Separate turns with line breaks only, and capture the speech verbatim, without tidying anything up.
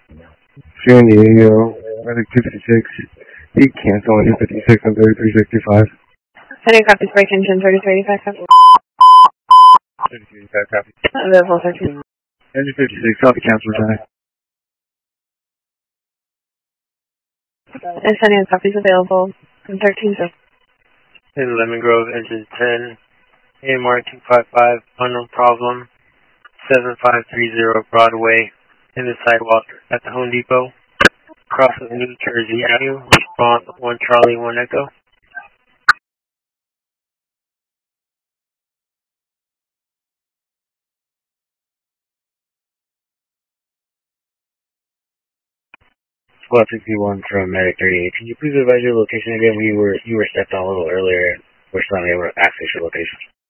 San Diego, Medic two fifty-six. He cancel on two fifty-six and thirty-three sixty-five.
Sending copies, break engine thirty-three eighty-five, copy.
thirty-three eighty-five, copy.
Available thirteen.
Engine fifty-six, copy, cancel return.
And sending copies available from thirteen zero.
In Lemon Grove, engine ten, A M R two five five, unknown problem, seven five three zero Broadway, in the sidewalk at the Home Depot, across of New Jersey Avenue, response one Charlie, one Echo.
Squad sixty-one from Medic thirty-eight. Can you please advise your location again? We were, you were stepped on a little earlier. We're still not able to access your location.